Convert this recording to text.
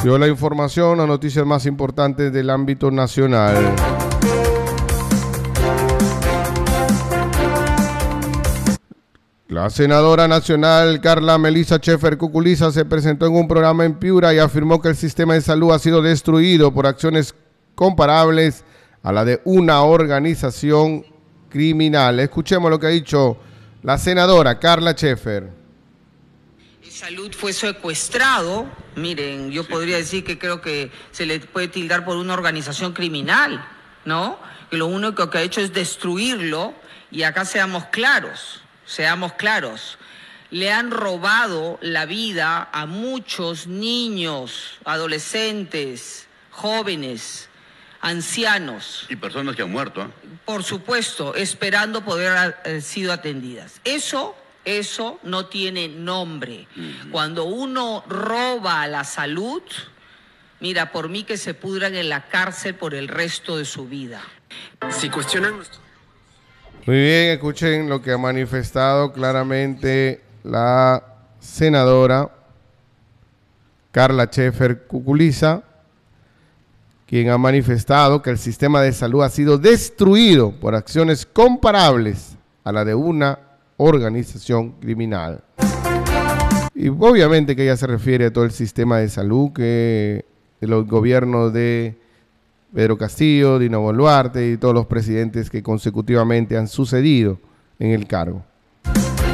Dio la información, las noticias más importantes del ámbito nacional. La senadora nacional Carla Melissa Schaeffer Cuculiza se presentó en un programa en Piura y afirmó que el sistema de salud ha sido destruido por acciones comparables a la de una organización criminal. Escuchemos lo que ha dicho la senadora Carla Schaeffer. Salud fue secuestrado. Miren, yo podría decir que creo que se le puede tildar por una organización criminal, ¿no? Que lo único que ha hecho es destruirlo. Y acá seamos claros, le han robado la vida a muchos niños, adolescentes, jóvenes, ancianos. Y personas que han muerto, ¿eh? Por supuesto, esperando poder haber sido atendidas. Eso no tiene nombre. Cuando uno roba la salud, mira, por mí que se pudran en la cárcel por el resto de su vida. Si cuestionan... Muy bien, escuchen lo que ha manifestado claramente la senadora Carla Schaeffer Cuculiza, quien ha manifestado que el sistema de salud ha sido destruido por acciones comparables a la de una organización criminal. Y obviamente que ella se refiere a todo el sistema de salud que de los gobiernos de Pedro Castillo, Dino Boluarte y todos los presidentes que consecutivamente han sucedido en el cargo.